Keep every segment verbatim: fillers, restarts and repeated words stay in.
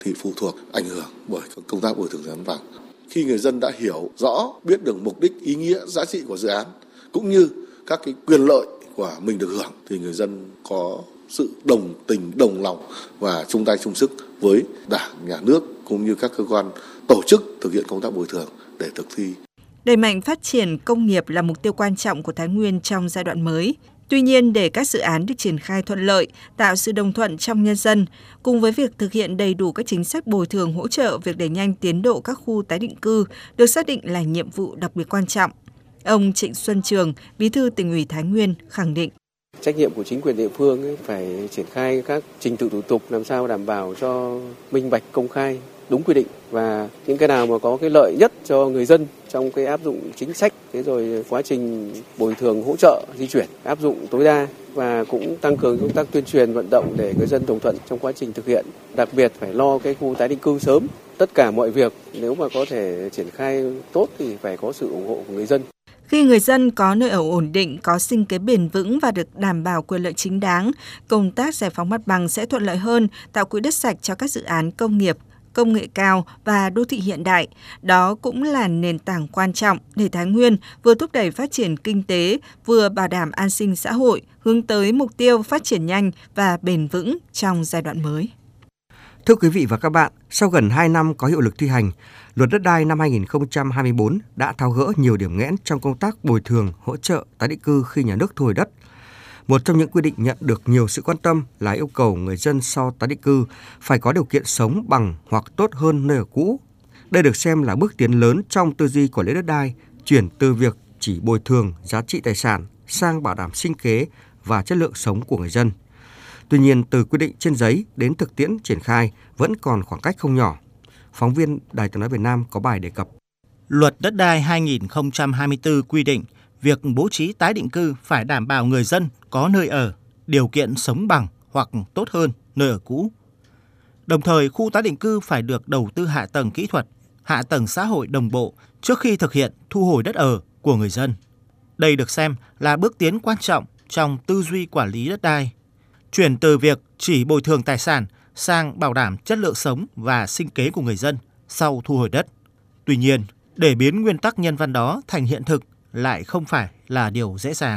thì phụ thuộc ảnh hưởng bởi công tác bồi thường giải phóng mặt bằng. Khi người dân đã hiểu rõ, biết được mục đích, ý nghĩa, giá trị của dự án cũng như các cái quyền lợi của mình được hưởng thì người dân có sự đồng tình, đồng lòng và chung tay chung sức với Đảng, Nhà nước cũng như các cơ quan tổ chức thực hiện công tác bồi thường để thực thi. Đẩy mạnh phát triển công nghiệp là mục tiêu quan trọng của Thái Nguyên trong giai đoạn mới. Tuy nhiên, để các dự án được triển khai thuận lợi, tạo sự đồng thuận trong nhân dân, cùng với việc thực hiện đầy đủ các chính sách bồi thường hỗ trợ việc đẩy nhanh tiến độ các khu tái định cư được xác định là nhiệm vụ đặc biệt quan trọng. Ông Trịnh Xuân Trường, Bí thư Tỉnh ủy Thái Nguyên khẳng định. Trách nhiệm của chính quyền địa phương ấy, phải triển khai các trình tự thủ tục làm sao đảm bảo cho minh bạch, công khai, đúng quy định và những cái nào mà có cái lợi nhất cho người dân trong cái áp dụng chính sách, thế rồi quá trình bồi thường hỗ trợ di chuyển áp dụng tối đa và cũng tăng cường công tác tuyên truyền vận động để người dân đồng thuận trong quá trình thực hiện. Đặc biệt phải lo cái khu tái định cư sớm. Tất cả mọi việc nếu mà có thể triển khai tốt thì phải có sự ủng hộ của người dân. Khi người dân có nơi ở ổn định, có sinh kế bền vững và được đảm bảo quyền lợi chính đáng, công tác giải phóng mặt bằng sẽ thuận lợi hơn, tạo quỹ đất sạch cho các dự án công nghiệp, công nghệ cao và đô thị hiện đại. Đó cũng là nền tảng quan trọng để Thái Nguyên vừa thúc đẩy phát triển kinh tế, vừa bảo đảm an sinh xã hội, hướng tới mục tiêu phát triển nhanh và bền vững trong giai đoạn mới. Thưa quý vị và các bạn, sau gần hai năm có hiệu lực thi hành, Luật Đất đai năm hai không hai tư đã tháo gỡ nhiều điểm nghẽn trong công tác bồi thường, hỗ trợ tái định cư khi nhà nước thu hồi đất. Một trong những quy định nhận được nhiều sự quan tâm là yêu cầu người dân sau tái định cư phải có điều kiện sống bằng hoặc tốt hơn nơi ở cũ. Đây được xem là bước tiến lớn trong tư duy quản lý đất đai, chuyển từ việc chỉ bồi thường giá trị tài sản sang bảo đảm sinh kế và chất lượng sống của người dân. Tuy nhiên, từ quy định trên giấy đến thực tiễn triển khai vẫn còn khoảng cách không nhỏ. Phóng viên Đài Tiếng nói Việt Nam có bài đề cập. Luật Đất đai hai không hai tư quy định việc bố trí tái định cư phải đảm bảo người dân có nơi ở, điều kiện sống bằng hoặc tốt hơn nơi ở cũ. Đồng thời, khu tái định cư phải được đầu tư hạ tầng kỹ thuật, hạ tầng xã hội đồng bộ trước khi thực hiện thu hồi đất ở của người dân. Đây được xem là bước tiến quan trọng trong tư duy quản lý đất đai, chuyển từ việc chỉ bồi thường tài sản sang bảo đảm chất lượng sống và sinh kế của người dân sau thu hồi đất. Tuy nhiên, để biến nguyên tắc nhân văn đó thành hiện thực lại không phải là điều dễ dàng.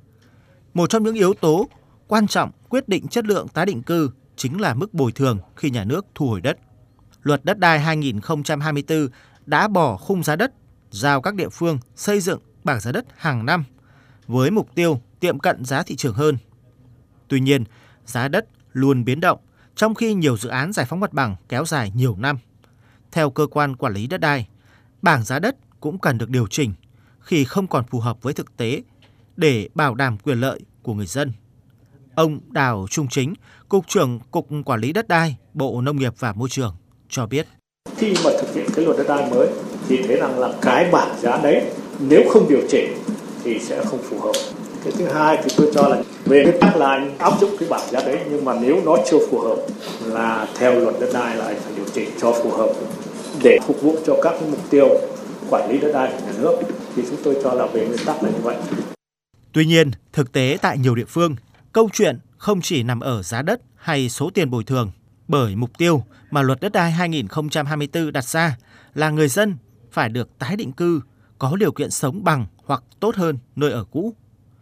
Một trong những yếu tố quan trọng quyết định chất lượng tái định cư chính là mức bồi thường khi nhà nước thu hồi đất. Luật Đất đai hai không hai tư đã bỏ khung giá đất, giao các địa phương xây dựng bảng giá đất hàng năm với mục tiêu tiệm cận giá thị trường hơn. Tuy nhiên, giá đất luôn biến động, trong khi nhiều dự án giải phóng mặt bằng kéo dài nhiều năm. Theo cơ quan quản lý đất đai, bảng giá đất cũng cần được điều chỉnh khi không còn phù hợp với thực tế để bảo đảm quyền lợi của người dân. Ông Đào Trung Chính, Cục trưởng Cục Quản lý Đất đai, Bộ Nông nghiệp và Môi trường cho biết. Khi mà thực hiện cái luật đất đai mới thì thấy rằng là cái bảng giá đấy nếu không điều chỉnh thì sẽ không phù hợp. Cái thứ hai thì tôi cho là về nguyên tắc là anh áp dụng cái bảng giá đấy, nhưng mà nếu nó chưa phù hợp là theo luật đất đai là anh phải điều chỉnh cho phù hợp để phục vụ cho các mục tiêu quản lý đất đai của nhà nước, thì chúng tôi cho là về nguyên tắc là như vậy. Tuy nhiên, thực tế tại nhiều địa phương, câu chuyện không chỉ nằm ở giá đất hay số tiền bồi thường, bởi mục tiêu mà Luật Đất đai hai không hai tư đặt ra là người dân phải được tái định cư, có điều kiện sống bằng hoặc tốt hơn nơi ở cũ.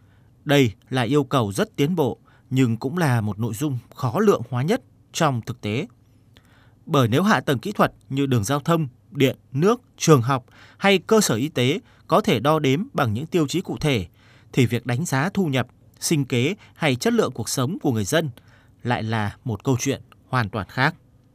Đây là yêu cầu rất tiến bộ, nhưng cũng là một nội dung khó lượng hóa nhất trong thực tế. Bởi nếu hạ tầng kỹ thuật như đường giao thông, điện, nước, trường học hay cơ sở y tế có thể đo đếm bằng những tiêu chí cụ thể, thì việc đánh giá thu nhập, sinh kế hay chất lượng cuộc sống của người dân lại là một câu chuyện hoàn toàn khác.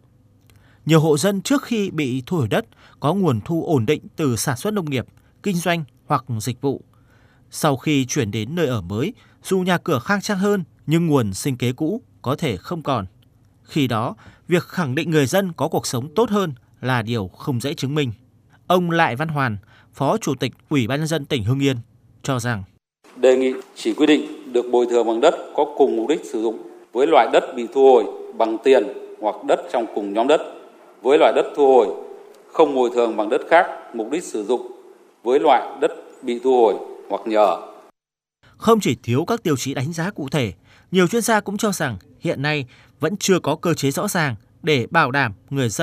Nhiều hộ dân trước khi bị thu hồi đất có nguồn thu ổn định từ sản xuất nông nghiệp, kinh doanh hoặc dịch vụ. Sau khi chuyển đến nơi ở mới, dù nhà cửa khang trang hơn nhưng nguồn sinh kế cũ có thể không còn. Khi đó, việc khẳng định người dân có cuộc sống tốt hơn là điều không dễ chứng minh. Ông Lại Văn Hoàn, Phó Chủ tịch Ủy ban nhân dân tỉnh Hưng Yên cho rằng đề nghị chỉ quy định được bồi thường bằng đất có cùng mục đích sử dụng với loại đất bị thu hồi bằng tiền hoặc đất trong cùng nhóm đất, với loại đất thu hồi không bồi thường bằng đất khác mục đích sử dụng với loại đất bị thu hồi hoặc nhờ. Không chỉ thiếu các tiêu chí đánh giá cụ thể, nhiều chuyên gia cũng cho rằng hiện nay vẫn chưa có cơ chế rõ ràng để bảo đảm người dân